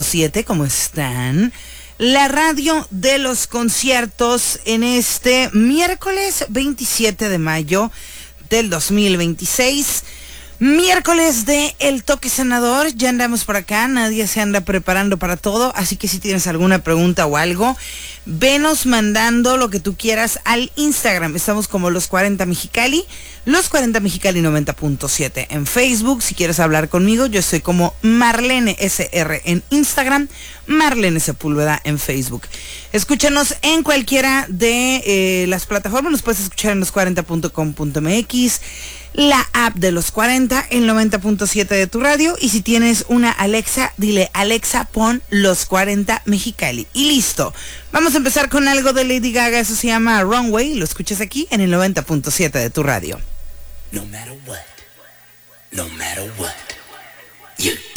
90.7, ¿cómo están? La radio de los conciertos en este miércoles 27 de mayo del 2026. Miércoles de El Toque Sanador, ya andamos por acá, nadie se anda preparando para todo, así que si tienes alguna pregunta o algo, venos mandando lo que tú quieras al Instagram. Estamos como Los 40 Mexicali, Los 40 Mexicali 90.7 en Facebook. Si quieres hablar conmigo, yo estoy como Marlene SR en Instagram, Marlene Sepúlveda en Facebook. Escúchanos en cualquiera de las plataformas, nos puedes escuchar en los40.com.mx, la app de Los 40, el 90.7 de tu radio, y si tienes una Alexa, dile: Alexa, pon Los 40 Mexicali, y listo. Vamos a empezar con algo de Lady Gaga, eso se llama Runway, lo escuchas aquí en el 90.7 de tu radio. No matter what, you